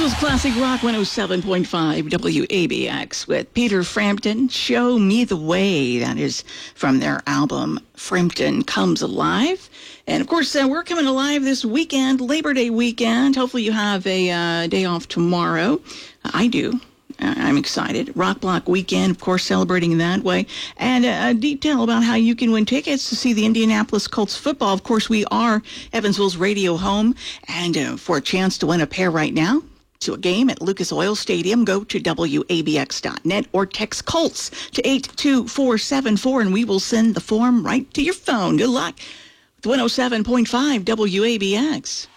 was Classic Rock 107.5 WABX with Peter Frampton, Show Me the Way. That is from their album Frampton Comes Alive. And of course, we're coming alive this weekend, Labor Day weekend. Hopefully you have a day off tomorrow. I do. I'm excited. Rock Block weekend, of course, celebrating that way. And a detail about how you can win tickets to see the Indianapolis Colts football. Of course, we are Evansville's radio home. And for a chance to win a pair right now to a game at Lucas Oil Stadium, go to WABX.net or text Colts to 82474, and we will send the form right to your phone. Good luck with 107.5 WABX.